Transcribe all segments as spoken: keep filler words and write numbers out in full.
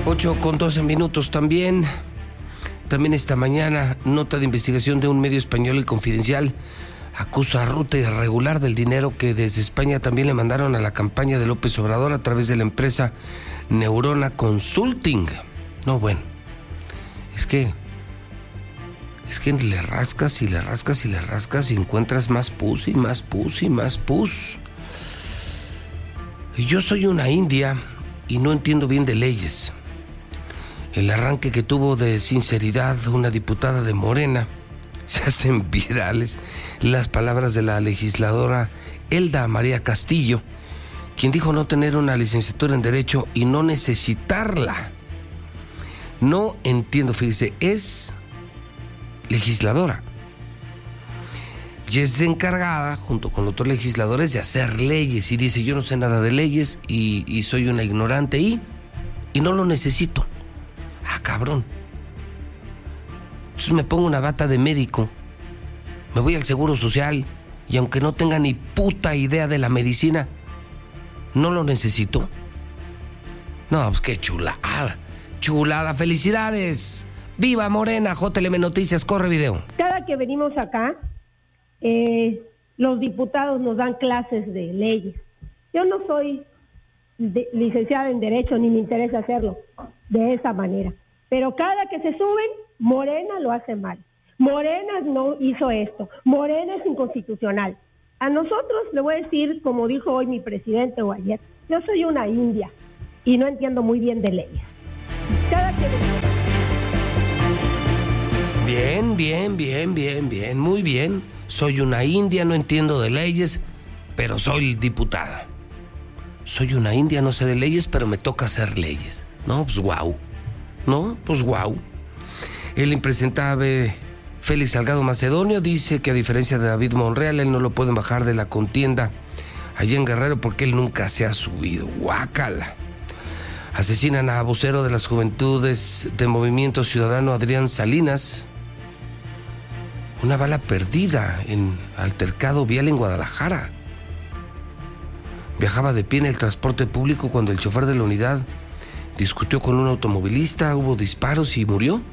ocho con doce minutos también. También esta mañana, nota de investigación de un medio español, El Confidencial, acusa a ruta irregular del dinero que desde España también le mandaron a la campaña de López Obrador a través de la empresa Neurona Consulting. No, bueno, es que, es que le rascas y le rascas y le rascas y encuentras más pus y más pus y más pus. Yo soy una india y no entiendo bien de leyes. El arranque que tuvo de sinceridad una diputada de Morena, se hacen virales las palabras de la legisladora Elda María Castillo, quien dijo no tener una licenciatura en Derecho y no necesitarla. No entiendo, fíjese, es legisladora y es encargada, junto con otros legisladores, de hacer leyes, y dice yo no sé nada de leyes y, y soy una ignorante y, y no lo necesito. Ah, cabrón. Entonces me pongo una bata de médico, me voy al Seguro Social y aunque no tenga ni puta idea de la medicina, no lo necesito. No, pues qué chulada, chulada, felicidades. ¡Viva Morena! J L M Noticias, corre video. Cada que venimos acá, eh, los diputados nos dan clases de leyes. Yo no soy de, licenciada en Derecho, ni me interesa hacerlo de esa manera. Pero cada que se suben, Morena lo hace mal. Morena no hizo esto. Morena es inconstitucional. A nosotros, le voy a decir, como dijo hoy mi presidente o ayer, yo soy una india y no entiendo muy bien de leyes. Cada que... Bien, bien, bien, bien, bien, muy bien. Soy una india, no entiendo de leyes, pero soy diputada. Soy una india, no sé de leyes, pero me toca hacer leyes. No, pues guau. No, pues guau. El impresentable Félix Salgado Macedonio dice que a diferencia de David Monreal, él no lo pueden bajar de la contienda allá en Guerrero porque él nunca se ha subido. Guácala. Asesinan a vocero de las Juventudes de Movimiento Ciudadano, Adrián Salinas. Una bala perdida en altercado vial en Guadalajara. Viajaba de pie en el transporte público cuando el chofer de la unidad discutió con un automovilista, hubo disparos y murió.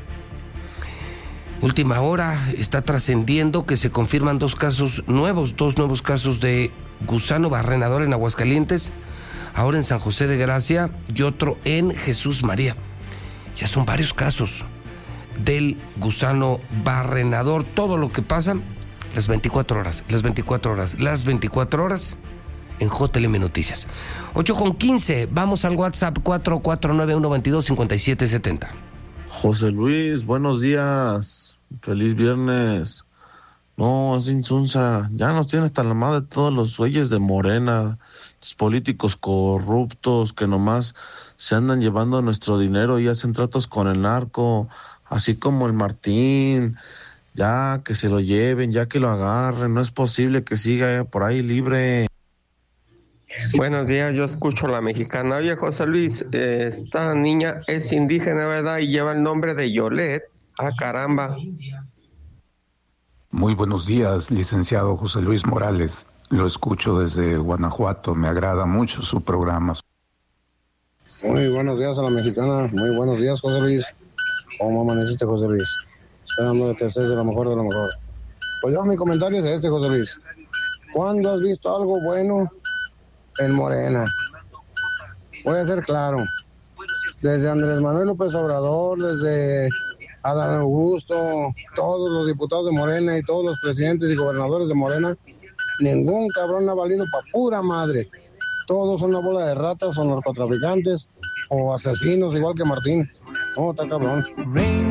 Última hora está trascendiendo que se confirman dos casos nuevos, dos nuevos casos de gusano barrenador en Aguascalientes, ahora en San José de Gracia y otro en Jesús María. Ya son varios casos del gusano barrenador. Todo lo que pasa, las veinticuatro horas, las veinticuatro horas, las veinticuatro horas en J L M Noticias. ocho con quince, vamos al WhatsApp cuatro cuatro nueve uno dos dos cinco siete siete cero. José Luis, buenos días, feliz viernes. No, es insunza, ya nos tiene hasta la madre todos los güeyes de Morena, los políticos corruptos que nomás se andan llevando nuestro dinero y hacen tratos con el narco, así como el Martín. Ya que se lo lleven, ya que lo agarren, no es posible que siga por ahí libre. Buenos días, yo escucho La Mexicana. Oye, José Luis, eh, esta niña es indígena, ¿verdad? Y lleva el nombre de Yolet. Ah, caramba. Muy buenos días, licenciado José Luis Morales. Lo escucho desde Guanajuato, me agrada mucho su programa. Muy buenos días a La Mexicana, muy buenos días, José Luis. ¿Cómo amaneciste, José Luis? Esperando que estés de lo mejor de lo mejor. Pues yo, mi comentario es este, José Luis. ¿Cuándo has visto algo bueno en Morena? Voy a ser claro. Desde Andrés Manuel López Obrador, desde Adán Augusto, todos los diputados de Morena y todos los presidentes y gobernadores de Morena, ningún cabrón ha valido pa' pura madre. Todos son una bola de ratas o narcotraficantes o asesinos, igual que Martín. No, está cabrón.